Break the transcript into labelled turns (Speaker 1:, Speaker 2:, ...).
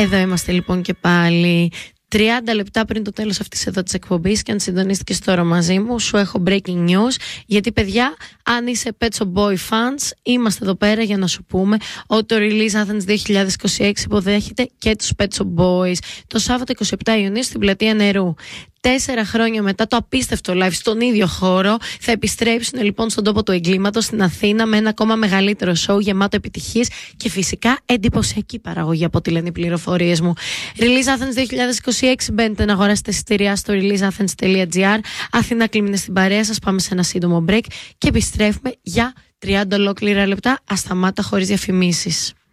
Speaker 1: Εδώ είμαστε λοιπόν και πάλι 30 λεπτά πριν το τέλος αυτής εδώ της εκπομπής, και αν συντονίστηκες τώρα μαζί μου, σου έχω breaking news. Γιατί παιδιά, αν είσαι Pet Shop Boy fans, είμαστε εδώ πέρα για να σου πούμε ότι το Release Athens 2026 υποδέχεται και τους Pet Shop Boys το Σάββατο 27 Ιουνίου στην Πλατεία Νερού. 4 χρόνια μετά το απίστευτο live στον ίδιο χώρο, θα επιστρέψουν λοιπόν στον τόπο του εγκλήματος, στην Αθήνα, με ένα ακόμα μεγαλύτερο show γεμάτο επιτυχίες και φυσικά εντυπωσιακή παραγωγή, από ό,τι λένε οι πληροφορίες μου. Release Athens 2026, μπαίνετε να αγοράσετε εισιτήριά στο releaseathens.gr. Αθήνα κλείνει στην παρέα σας, πάμε σε ένα σύντομο break και επιστρέφουμε για 30 ολόκληρα λεπτά ασταμάτα χωρίς διαφημίσεις.